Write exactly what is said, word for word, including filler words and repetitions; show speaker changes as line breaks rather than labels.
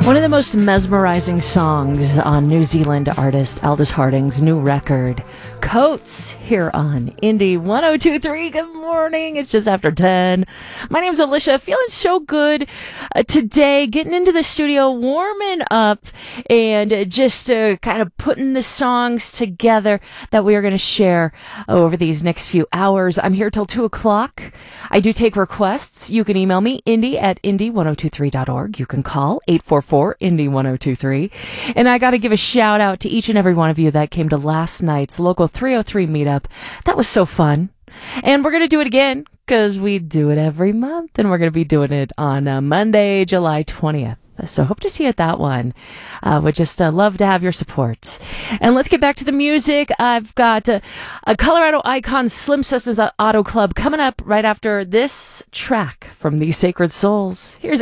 One of the most mesmerizing songs on New Zealand artist Aldous Harding's new record, Coats, here on Indie one oh two point three. Good morning. It's just after ten. My name's Alicia. Feeling so good uh, today. Getting into the studio, warming up, and uh, just uh, kind of putting the songs together that we are going to share over these next few hours. I'm here till two o'clock. I do take requests. You can email me, indie at indie one oh two three dot org. You can call eight four four indie one oh two three. And I got to give a shout out to each and every one of you that came to last night's local three oh three meetup. That was so fun. And we're going to do it again because we do it every month. And we're going to be doing it on uh, Monday, July twentieth. So hope to see you at that one. Uh, would just uh, love to have your support. And let's get back to the music. I've got uh, a Colorado Icon Slim Systems Auto Club coming up right after this track from the Sacred Souls. Here's